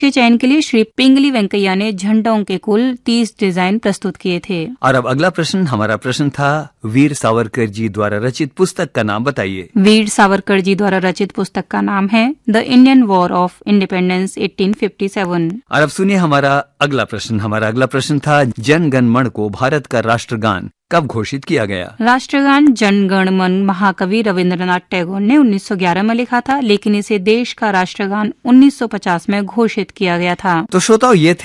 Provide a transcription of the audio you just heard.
के चयन के लिए श्री पिंगली वेंकैया ने झंडों के कुल 30 डिजाइन प्रस्तुत किए थे। और अब अगला प्रश्न, हमारा प्रश्न था वीर सावरकर जी द्वारा रचित पुस्तक का नाम बताइए। वीर सावरकर जी द्वारा रचित पुस्तक का नाम है the Indian war of independence 1857। और अब सुनिए हमारा अगला प्रश्न। हमारा अगला प्रश्न था जन गण मन को भारत का राष्ट्रगान कब घोषित किया गया? राष्ट्रगान जन गण मन महाकवि रविंद्रनाथ टैगोर ने 1911 में लिखा था, लेकिन इसे देश का राष्ट्रगान 1950 में घोषित किया गया था। तो श्रोताओ, ये